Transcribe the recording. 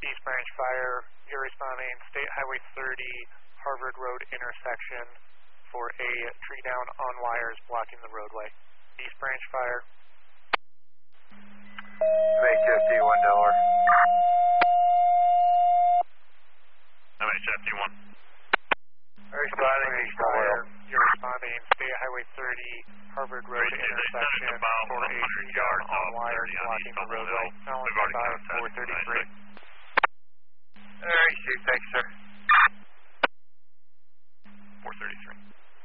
East Branch Fire, you're responding State Highway 30, Harvard Road intersection for a tree down on wires blocking the roadway. East Branch Fire. MHFD 1 Delaware. MHFD 1. Responding East Fire, you're responding State Highway 30, Harvard Road intersection for a tree down on wires blocking the roadway. Now on by 433. Alright, Chief, thanks, sir.